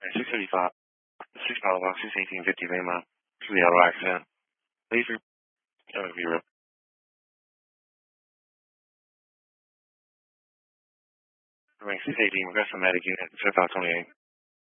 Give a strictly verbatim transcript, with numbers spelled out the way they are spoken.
six thirty-five, six mile walk, six eighteen fifty Lima, to the auto accident. Laser, uh, zero. Rank six eighteen, request a medic unit, five five twenty-eight.